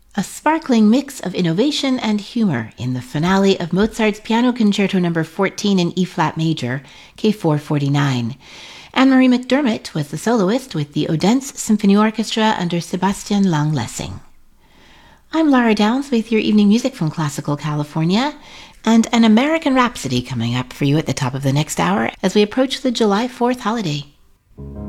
A sparkling mix of innovation and humor in the finale of Mozart's Piano Concerto No. 14 in E-flat major, K449. Anne-Marie McDermott was the soloist with the Odense Symphony Orchestra under Sebastian Lang-Lessing. I'm Lara Downs with your evening music from Classical California, and an American Rhapsody coming up for you at the top of the next hour as we approach the July 4th holiday.